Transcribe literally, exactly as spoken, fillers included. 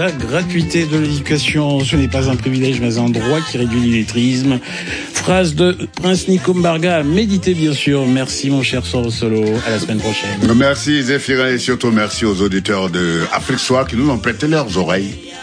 la gratuité de l'éducation, ce n'est pas un privilège mais un droit qui réduit l'illettrisme. Phrase de Prince Nico Mbarga, méditez bien sûr. Merci mon cher Soro Solo, à la semaine prochaine. Merci Zéphirin et surtout merci aux auditeurs de Afrique Soir qui nous ont prêté leurs oreilles.